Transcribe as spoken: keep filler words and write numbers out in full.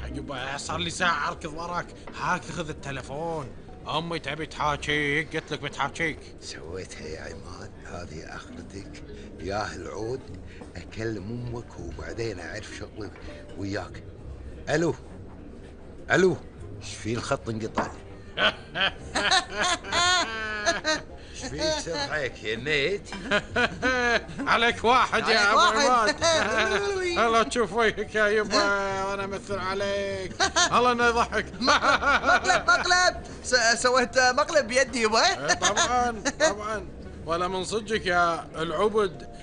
يبا صار لي ساعة اركض وراك، هاك خذ التلفون. امي تبي تحاكيك، قلت لك بتحاكيك. سويتها يا عماد، هذه اخرتك. ياه العود اكلم امك وبعدين اعرف شغلي وياك. الو الو، ايش في الخط انقطع؟ ايش فيك سرحك يا نيت؟ عليك واحد يا عليك ابو واحد. عماد. الله تشوف وجهك يا يبا وانا امثل عليك. الله انه يضحك. مقلب مقلب، س- سويت مقلب بيدي يبا. طبعا طبعا، ولا من صدقك يا العبد